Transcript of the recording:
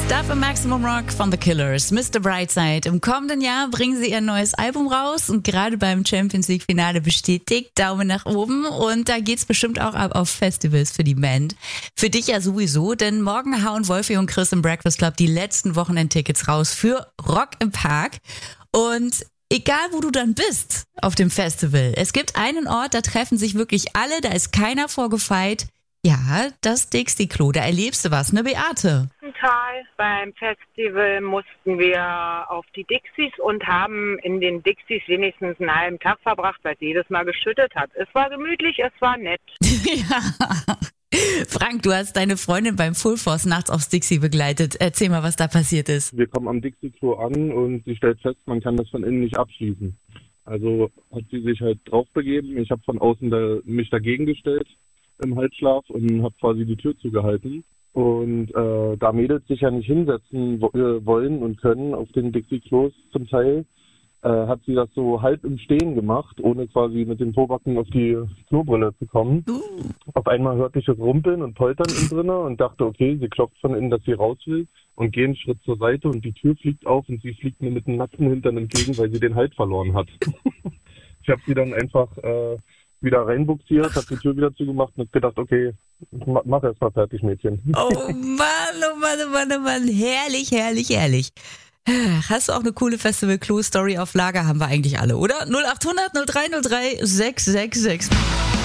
Stuff im Maximum Rock von The Killers, Mr. Brightside. Im kommenden Jahr bringen sie ihr neues Album raus und gerade beim Champions League Finale bestätigt, Daumen nach oben, und da geht's bestimmt auch ab auf Festivals für die Band. Für dich ja sowieso, denn morgen hauen Wolfi und Chris im Breakfast Club die letzten Wochenendtickets raus für Rock im Park. Und egal, wo du dann bist auf dem Festival, es gibt einen Ort, da treffen sich wirklich alle, da ist keiner vorgefeit. Ja, das Dixie-Klo, da erlebst du was, ne Beate? Beim Festival mussten wir auf die Dixies und haben in den Dixies wenigstens einen halben Tag verbracht, weil es jedes Mal geschüttet hat. Es war gemütlich, es war nett. Ja. Frank, du hast deine Freundin beim Full Force nachts aufs Dixie begleitet. Erzähl mal, was da passiert ist. Wir kommen am Dixie-Klo an und sie stellt fest, man kann das von innen nicht abschließen. Also hat sie sich halt drauf begeben. Ich habe von außen mich dagegen gestellt im Halbschlaf und habe quasi die Tür zugehalten. Und da Mädels sich ja nicht hinsetzen wollen und können auf den Dixie-Klos zum Teil, hat sie das so halb im Stehen gemacht, ohne quasi mit den Pobacken auf die Klobrille zu kommen. Auf einmal hörte ich das Rumpeln und Poltern innen drinne und dachte, okay, sie klopft von innen, dass sie raus will, und gehe einen Schritt zur Seite und die Tür fliegt auf und sie fliegt mir mit dem nackten Hintern entgegen, weil sie den Halt verloren hat. Ich habe sie dann einfach wieder reinbuxiert, habe die Tür wieder zugemacht und gedacht, okay, mach erst mal fertig, Mädchen. Oh Mann, oh Mann, oh Mann, oh Mann. Herrlich, herrlich, herrlich. Hast du auch eine coole Festival-Klo-Story auf Lager? Haben wir eigentlich alle, oder? 0800 0303 666.